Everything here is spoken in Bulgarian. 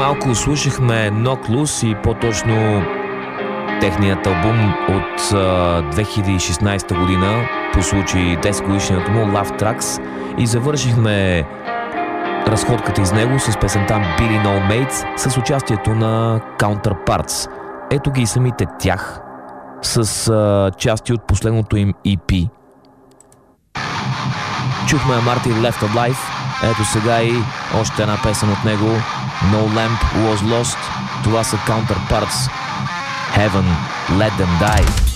малко слушахме Knocked Loose и по-точно техният албум от 2016 година по случай 10 годишнината му Love Tracks и завършихме разходката из него с песента Billy No Mates с участието на Counterparts. Ето ги и самите тях с части от последното им EP. Чухме Marty Left Alive. Ето сега и още една песен от него, No Lamp Was Lost. Това са Counterparts. Heaven, Let Them Die.